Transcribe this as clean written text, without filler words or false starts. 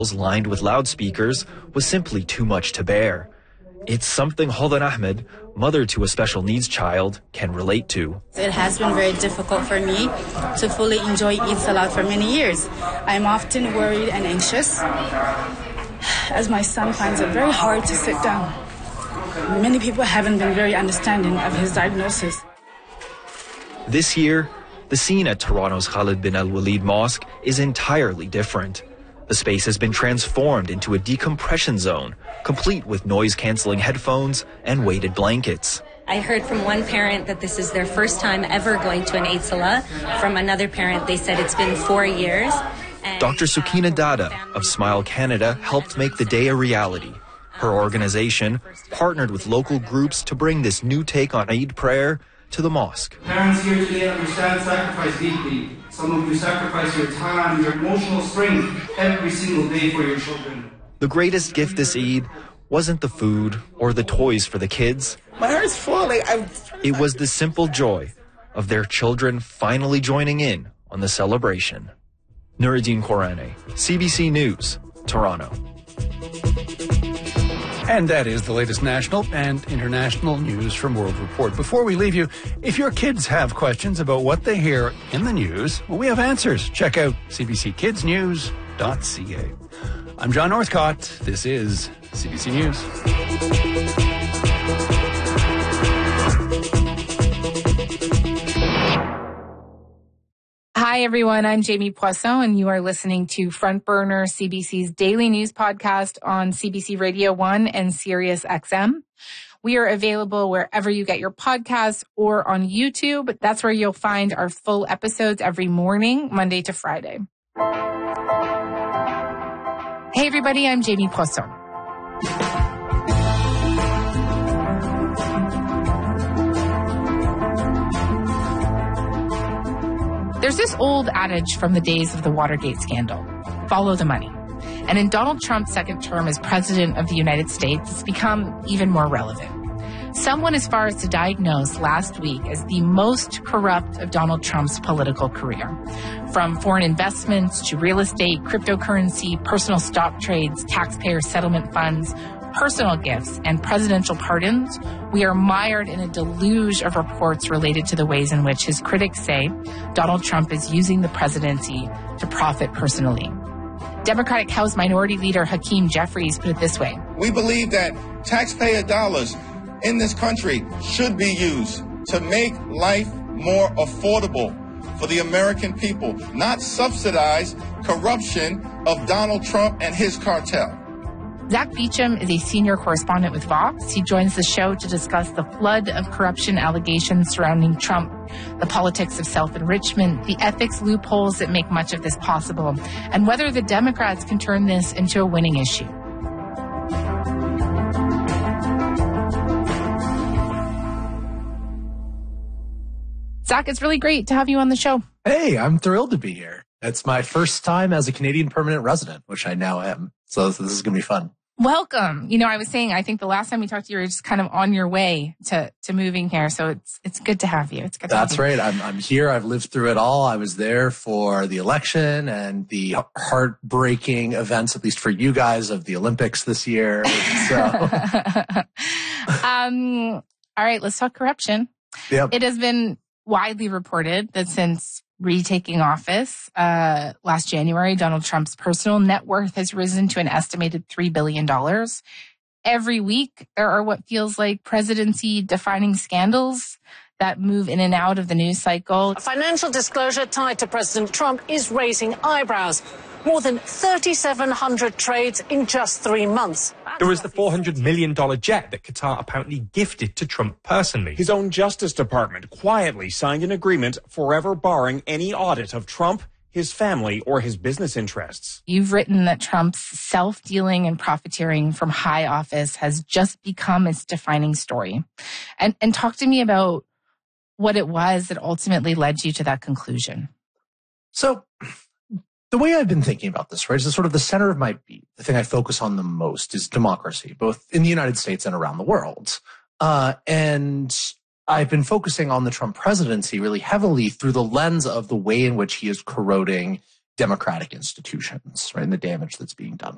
lined with loudspeakers was simply too much to bear. It's something Hodan Ahmed, mother to a special needs child, can relate to. It has been very difficult for me to fully enjoy Eid Salat for many years. I'm often worried and anxious, as my son finds it very hard to sit down. Many people haven't been very understanding of his diagnosis. This year, the scene at Toronto's Khalid bin al-Walid Mosque is entirely different. The space has been transformed into a decompression zone, complete with noise-canceling headphones and weighted blankets. I heard from one parent that this is their first time ever going to an Eid Salah. From another parent, they said it's been 4 years. Dr. Sukina Dada of Smile Canada helped make the day a reality. Her organization partnered with local groups to bring this new take on Eid prayer to the mosque. Parents here today understand sacrifice deeply. Some of you sacrifice your time, your emotional strength every single day for your children. The greatest gift this Eid wasn't the food or the toys for the kids. My heart's falling. It was the simple joy of their children finally joining in on the celebration. Nuruddin Korane, CBC News, Toronto. And that is the latest national and international news from World Report. Before we leave you, if your kids have questions about what they hear in the news, well, we have answers. Check out cbckidsnews.ca. I'm John Northcott. This is CBC News. Hi, everyone. I'm Jamie Poisson, and you are listening to Front Burner, CBC's daily news podcast on CBC Radio 1 and Sirius XM. We are available wherever you get your podcasts or on YouTube. That's where you'll find our full episodes every morning, Monday to Friday. Hey, everybody. I'm Jamie Poisson. There's this old adage from the days of the Watergate scandal, follow the money. And in Donald Trump's second term as president of the United States, it's become even more relevant. Some went as far as to diagnose last week as the most corrupt of Donald Trump's political career. From foreign investments to real estate, cryptocurrency, personal stock trades, taxpayer settlement funds, personal gifts, and presidential pardons, we are mired in a deluge of reports related to the ways in which his critics say Donald Trump is using the presidency to profit personally. Democratic House Minority Leader Hakeem Jeffries put it this way. We believe that taxpayer dollars in this country should be used to make life more affordable for the American people, not subsidize corruption of Donald Trump and his cartel. Zach Beecham is a senior correspondent with Vox. He joins the show to discuss the flood of corruption allegations surrounding Trump, the politics of self-enrichment, the ethics loopholes that make much of this possible, and whether the Democrats can turn this into a winning issue. Zach, it's really great to have you on the show. Hey, I'm thrilled to be here. It's my first time as a Canadian permanent resident, which I now am. So this is going to be fun. Welcome. You know, I was saying, I think the last time we talked to you, you were just kind of on your way to moving here. So it's good to have you. It's good to have you. That's right. I'm here. I've lived through it all. I was there for the election and the heartbreaking events, at least for you guys, of the Olympics this year. So. All right, let's talk corruption. Yep. It has been widely reported that since retaking office last January, Donald Trump's personal net worth has risen to an estimated $3 billion. Every week, there are what feels like presidency-defining scandals that move in and out of the news cycle. A financial disclosure tied to President Trump is raising eyebrows. More than 3,700 trades in just 3 months. There was the $400 million jet that Qatar apparently gifted to Trump personally. His own Justice Department quietly signed an agreement forever barring any audit of Trump, his family, or his business interests. You've written that Trump's self-dealing and profiteering from high office has just become its defining story. And talk to me about what it was that ultimately led you to that conclusion. So the way I've been thinking about this, right, is sort of the center of my beat. The thing I focus on the most is democracy, both in the United States and around the world. And I've been focusing on the Trump presidency really heavily through the lens of the way in which he is corroding democratic institutions, right, and the damage that's being done.